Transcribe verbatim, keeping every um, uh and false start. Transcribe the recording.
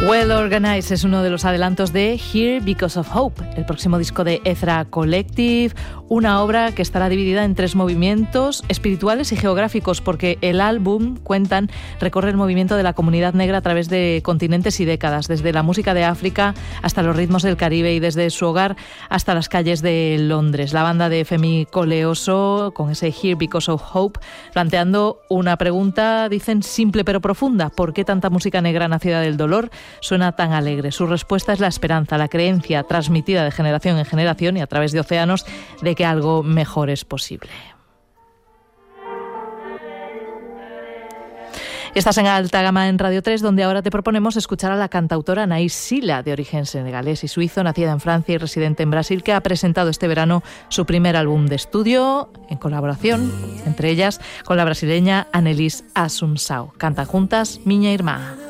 Well Organized es uno de los adelantos de Here Because of Hope, el próximo disco de Ezra Collective, una obra que estará dividida en tres movimientos espirituales y geográficos, porque el álbum, cuentan, recorre el movimiento de la comunidad negra a través de continentes y décadas, desde la música de África hasta los ritmos del Caribe y desde su hogar hasta las calles de Londres. La banda de Femi Koleoso, con ese Here Because of Hope, planteando una pregunta, dicen, simple pero profunda: ¿por qué tanta música negra nacida del dolor suena tan alegre? Su respuesta es la esperanza, la creencia transmitida de generación en generación y a través de océanos de que algo mejor es posible. Estás en Alta Gama en Radio tres, donde ahora te proponemos escuchar a la cantautora Anaïs Silla, de origen senegalés y suizo, nacida en Francia y residente en Brasil, que ha presentado este verano su primer álbum de estudio en colaboración, entre ellas, con la brasileña Annelise Assunção. Cantan juntas Miña Irmá.